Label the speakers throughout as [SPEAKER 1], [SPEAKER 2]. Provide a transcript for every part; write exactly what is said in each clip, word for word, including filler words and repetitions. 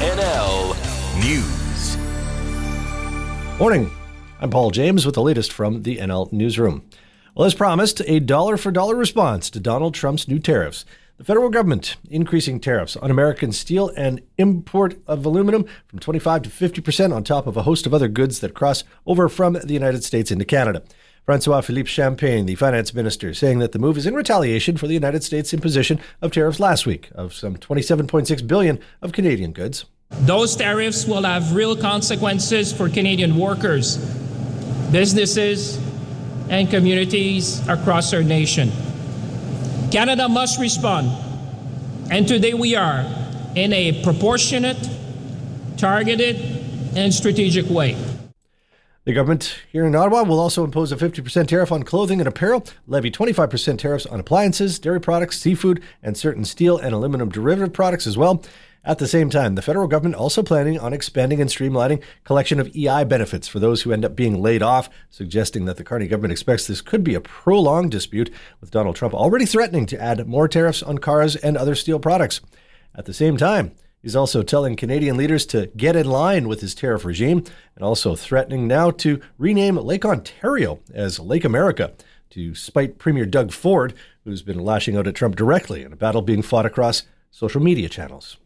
[SPEAKER 1] N L News.
[SPEAKER 2] Morning. I'm Paul James with the latest from the N L Newsroom. Well, as promised, a dollar-for-dollar response to Donald Trump's new tariffs. The federal government increasing tariffs on American steel and import of aluminum from twenty-five to fifty percent on top of a host of other goods that cross over from the United States into Canada. François-Philippe Champagne, the finance minister, saying that the move is in retaliation for the United States' imposition of tariffs last week of some twenty-seven point six billion dollars of Canadian goods.
[SPEAKER 3] Those tariffs will have real consequences for Canadian workers, businesses, and communities across our nation. Canada must respond, and today we are, in a proportionate, targeted, and strategic way.
[SPEAKER 2] The government here in Ottawa will also impose a fifty percent tariff on clothing and apparel, levy twenty-five percent tariffs on appliances, dairy products, seafood, and certain steel and aluminum derivative products as well. At the same time, the federal government also planning on expanding and streamlining collection of E I benefits for those who end up being laid off, suggesting that the Carney government expects this could be a prolonged dispute, with Donald Trump already threatening to add more tariffs on cars and other steel products. At the same time, he's also telling Canadian leaders to get in line with his tariff regime, and also threatening now to rename Lake Ontario as Lake America, to spite Premier Doug Ford, who's been lashing out at Trump directly in a battle being fought across social media channels.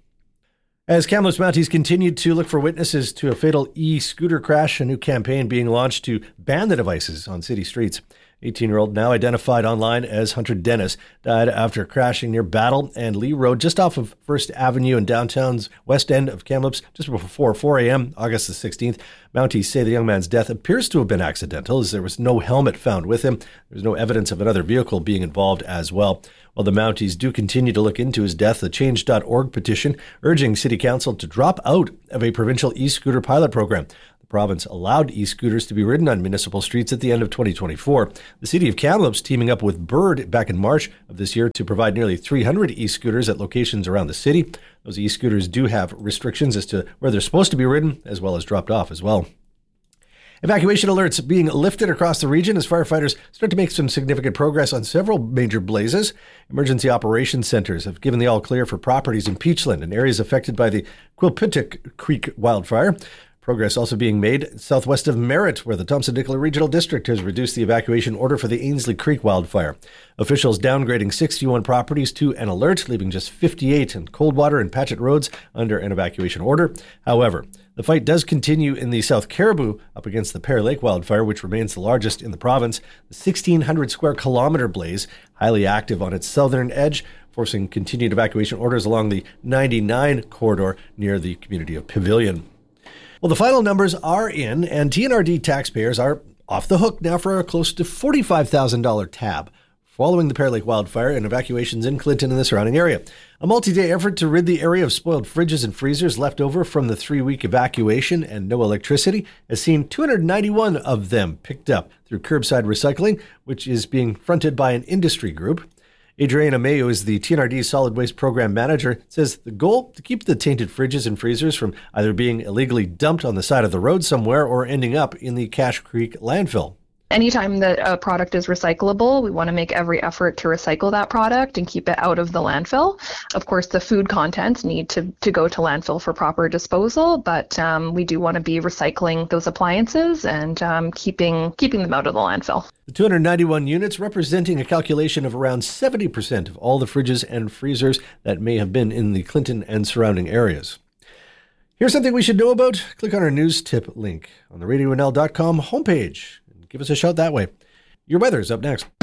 [SPEAKER 2] As Kamloops Mounties continued to look for witnesses to a fatal e-scooter crash, a new campaign being launched to ban the devices on city streets. eighteen-year-old, now identified online as Hunter Dennis, died after crashing near Battle and Lee Road, just off of First Avenue in downtown's west end of Kamloops, just before four a.m., August the sixteenth. Mounties say the young man's death appears to have been accidental, as there was no helmet found with him. There's no evidence of another vehicle being involved as well. While the Mounties do continue to look into his death, the change dot org petition urging City Council to drop out of a provincial e-scooter pilot program. The province allowed e-scooters to be ridden on municipal streets at the end of twenty twenty-four. The city of Kamloops teaming up with Bird back in March of this year to provide nearly three hundred e-scooters at locations around the city. Those e-scooters do have restrictions as to where they're supposed to be ridden, as well as dropped off as well. Evacuation alerts being lifted across the region as firefighters start to make some significant progress on several major blazes. Emergency operations centers have given the all clear for properties in Peachland and areas affected by the Quilpitic Creek wildfire. Progress also being made southwest of Merritt, where the Thompson-Nicola Regional District has reduced the evacuation order for the Ainslie Creek wildfire. Officials downgrading sixty-one properties to an alert, leaving just fifty-eight in Coldwater and Patchett Roads under an evacuation order. However, the fight does continue in the South Caribou up against the Pear Lake wildfire, which remains the largest in the province. The sixteen hundred square kilometer blaze, highly active on its southern edge, forcing continued evacuation orders along the ninety-nine corridor near the community of Pavilion. Well, the final numbers are in, and T N R D taxpayers are off the hook now for a close to forty-five thousand dollars tab following the Pear Lake wildfire and evacuations in Clinton and the surrounding area. A multi-day effort to rid the area of spoiled fridges and freezers left over from the three-week evacuation and no electricity has seen two hundred ninety-one of them picked up through curbside recycling, which is being fronted by an industry group. Adriana Mayo is the T N R D Solid Waste Program Manager, says the goal to keep the tainted fridges and freezers from either being illegally dumped on the side of the road somewhere or ending up in the Cache Creek landfill.
[SPEAKER 4] Anytime that a product is recyclable, we want to make every effort to recycle that product and keep it out of the landfill. Of course, the food contents need to, to go to landfill for proper disposal, but um, we do want to be recycling those appliances and um, keeping keeping them out of the landfill.
[SPEAKER 2] The two hundred ninety-one units representing a calculation of around seventy percent of all the fridges and freezers that may have been in the Clinton and surrounding areas. Here's something we should know about. Click on our news tip link on the radio n l dot com homepage. Give us a shout that way. Your weather's up next.